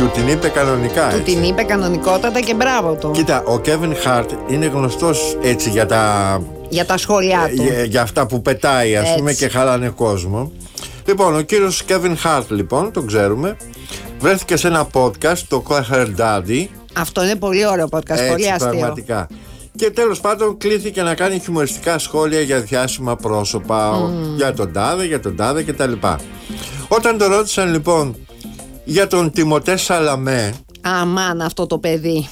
Του την είπε κανονικά. Του την είπε κανονικότατα και μπράβο του. Κοίτα, ο Kevin Hart είναι γνωστός έτσι για τα σχόλιά του. Για αυτά που πετάει, ας πούμε, και χαλάνε κόσμο. Λοιπόν, ο κύριος Kevin Hart, λοιπόν, τον ξέρουμε, βρέθηκε σε ένα podcast, το Call Her Daddy. Αυτό είναι πολύ ωραίο podcast, πολύ αστείο. Πραγματικά. Και τέλος πάντων κλήθηκε να κάνει χιουμοριστικά σχόλια για διάσημα πρόσωπα, για τον τάδε κτλ. Όταν το ρώτησαν λοιπόν για τον Τιμωτέ Σαλαμέ, αμάν αυτό το παιδί,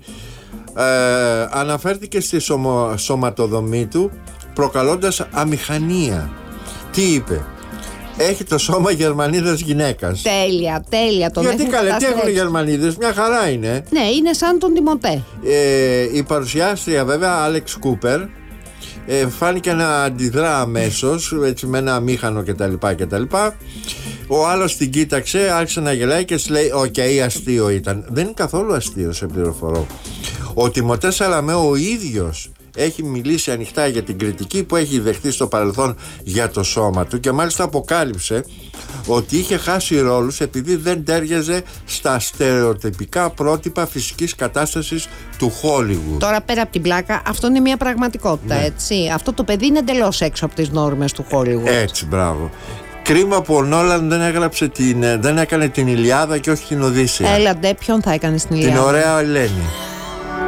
αναφέρθηκε στη σωματοδομή του προκαλώντας αμηχανία. Τι είπε? Έχει το σώμα Γερμανίδας γυναίκας. Τέλεια. Γιατί καλέ, τι έχουν οι Γερμανίδες, μια χαρά είναι. Ναι, είναι σαν τον Τιμωτέ. Η παρουσιάστρια βέβαια, Άλεξ Κούπερ, φάνηκε να αντιδρά αμέσως, έτσι με ένα αμήχανο κτλ. Ο άλλος την κοίταξε, άρχισε να γελάει και της λέει: «Οκ, αστείο ήταν». Δεν είναι καθόλου αστείο, σε πληροφορώ. Ο Τιμωτέ Σαλαμέ ο ίδιος έχει μιλήσει ανοιχτά για την κριτική που έχει δεχτεί στο παρελθόν για το σώμα του και μάλιστα αποκάλυψε ότι είχε χάσει ρόλους επειδή δεν τέριαζε στα στερεοτυπικά πρότυπα φυσικής κατάστασης του Hollywood. Τώρα πέρα από την πλάκα, αυτό είναι μια πραγματικότητα, ναι. Έτσι. Αυτό το παιδί είναι εντελώς έξω από τις νόρμες του Hollywood. Έτσι, μπράβο. Κρίμα που ο Νόλαν δεν έκανε την Ηλιάδα και όχι την Οδύσσεια. Έλαντε, ποιον θα έκανε στην Ηλιάδα? Την ωραία Ελένη.